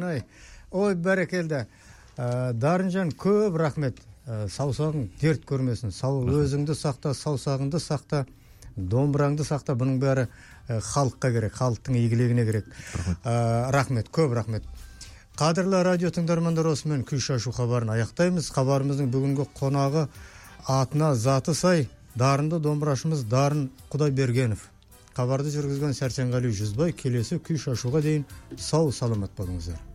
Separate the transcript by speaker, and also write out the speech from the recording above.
Speaker 1: Дарынай. Ой, бәрекелді. Дарынжан, көп рахмет. Саусағың дерт көрмесін. Өзіңді сақта, саусағыңды сақта, домбыраңды сақта. Бұның бәрі халыққа керек, халықтың игілігіне керек. Рахмет, көп рахмет. Қадірлі радио тыңдармандар, осымен күй шашу хабарын аяқтаймыз. Хабарымыздың бүгінгі қонағы атына заты сай дарынды домбырашымыз Дарын Құдайбергенов. Хабарды жүргізген Сәрсенғали Жүзбай. Келесі күй шашуға дейін сау саламат болыңыздар.